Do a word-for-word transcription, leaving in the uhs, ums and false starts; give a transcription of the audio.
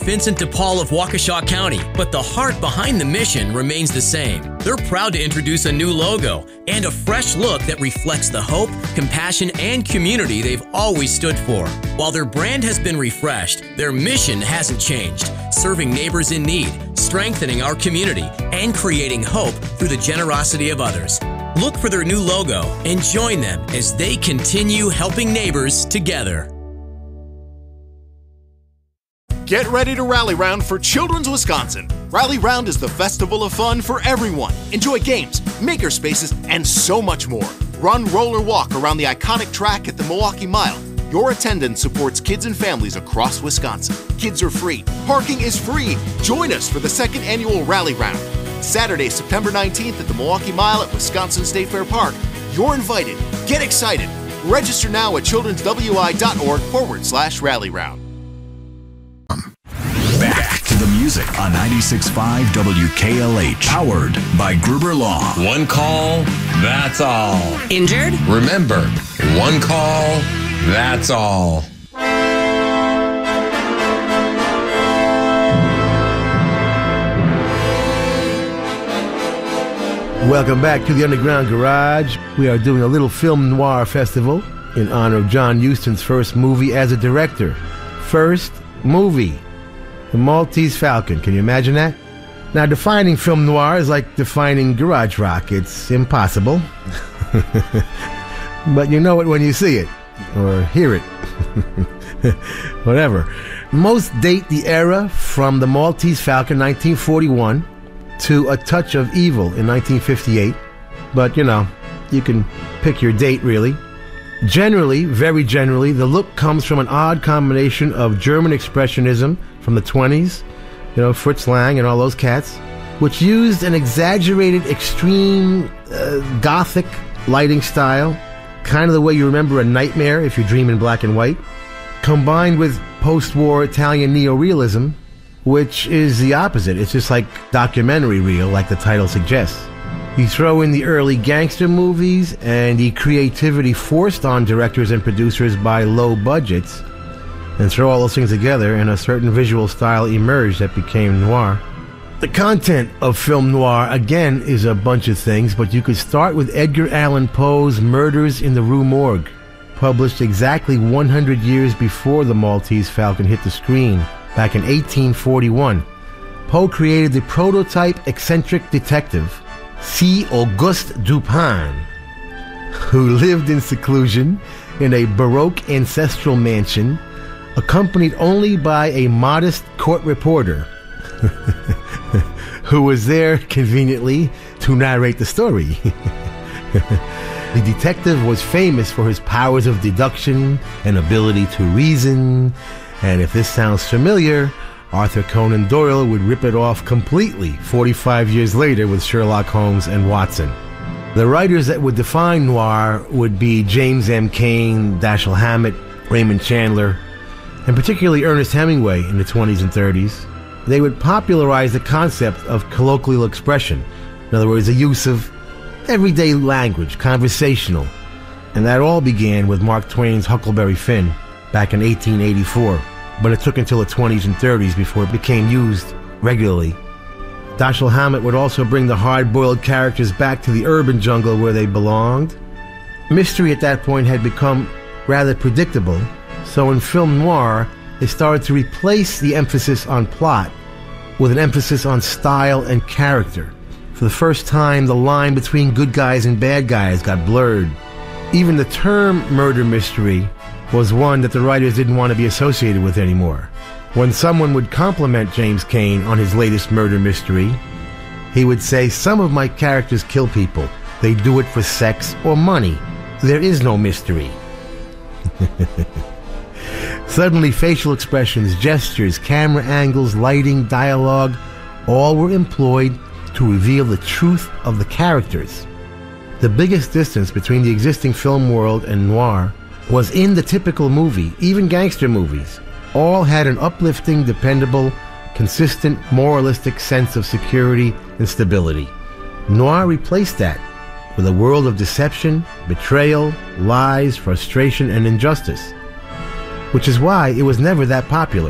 Vincent DePaul of Waukesha County, but the heart behind the mission remains the same. They're proud to introduce a new logo and a fresh look that reflects the hope, compassion, and community they've always stood for. While their brand has been refreshed, their mission hasn't changed, serving neighbors in need, strengthening our community, and creating hope through the generosity of others. Look for their new logo and join them as they continue helping neighbors together. Get ready to Rally Round for Children's Wisconsin. Rally Round is the festival of fun for everyone. Enjoy games, maker spaces, and so much more. Run, roll, or walk around the iconic track at the Milwaukee Mile. Your attendance supports kids and families across Wisconsin. Kids are free. Parking is free. Join us for the second annual Rally Round. Saturday, September nineteenth at the Milwaukee Mile at Wisconsin State Fair Park. You're invited. Get excited. Register now at childrenswi.org forward slash rally round. Back to the music on ninety-six point five W K L H. Powered by Gruber Law. One call, that's all. Injured? Remember, one call, that's all. Welcome back to the Underground Garage. We are doing a little film noir festival in honor of John Huston's first movie as a director. First movie, The Maltese Falcon. Can you imagine that? Now, defining film noir is like defining garage rock. It's impossible. But you know it when you see it, or hear it. Whatever. Most date the era from The Maltese Falcon, nineteen forty-one, to A Touch of Evil in nineteen fifty-eight. But, you know, you can pick your date, really. Generally, very generally, the look comes from an odd combination of German Expressionism from the twenties, you know, Fritz Lang and all those cats, which used an exaggerated, extreme, uh, gothic lighting style, kind of the way you remember A Nightmare if you dream in black and white, combined with post-war Italian neorealism, which is the opposite. It's just like documentary reel, like the title suggests. You throw in the early gangster movies and the creativity forced on directors and producers by low budgets, and throw all those things together, and a certain visual style emerged that became noir. The content of film noir, again, is a bunch of things, but you could start with Edgar Allan Poe's Murders in the Rue Morgue, published exactly one hundred years before The Maltese Falcon hit the screen, back in eighteen forty-one. Poe created the prototype eccentric detective, C. Auguste Dupin, who lived in seclusion in a Baroque ancestral mansion, accompanied only by a modest court reporter who was there conveniently to narrate the story. The detective was famous for his powers of deduction and ability to reason, and if this sounds familiar, Arthur Conan Doyle would rip it off completely forty-five years later with Sherlock Holmes and Watson. The writers that would define noir would be James M. Cain, Dashiell Hammett, Raymond Chandler, and particularly Ernest Hemingway in the twenties and thirties. They would popularize the concept of colloquial expression. In other words, the use of everyday language, conversational. And that all began with Mark Twain's Huckleberry Finn back in eighteen eighty-four. But it took until the twenties and thirties before it became used regularly. Dashiell Hammett would also bring the hard-boiled characters back to the urban jungle where they belonged. Mystery at that point had become rather predictable, so in film noir, they started to replace the emphasis on plot with an emphasis on style and character. For the first time, the line between good guys and bad guys got blurred. Even the term murder mystery was one that the writers didn't want to be associated with anymore. When someone would compliment James Cain on his latest murder mystery, he would say, "Some of my characters kill people. They do it for sex or money. There is no mystery." Suddenly, facial expressions, gestures, camera angles, lighting, dialogue, all were employed to reveal the truth of the characters. The biggest distance between the existing film world and noir was in the typical movie. Even gangster movies all had an uplifting, dependable, consistent, moralistic sense of security and stability. Noir replaced that with a world of deception, betrayal, lies, frustration, and injustice, which is why it was never that popular.